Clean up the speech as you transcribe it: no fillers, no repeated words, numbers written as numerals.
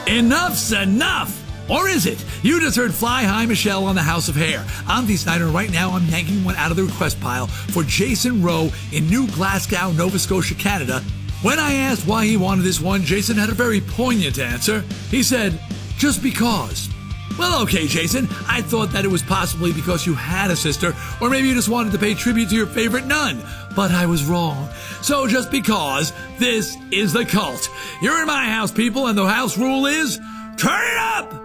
Enough's enough! Or is it? You just heard Fly High Michelle on the House of Hair. I'm Dee Snider, and right now I'm yanking one out of the request pile for Jason Rowe in New Glasgow, Nova Scotia, Canada. When I asked why he wanted this one, Jason had a very poignant answer. He said, just because. Well, okay, Jason, I thought that it was possibly because you had a sister, or maybe you just wanted to pay tribute to your favorite nun. But I was wrong. So just because, this is The Cult. You're in my house, people, and the house rule is, turn it up!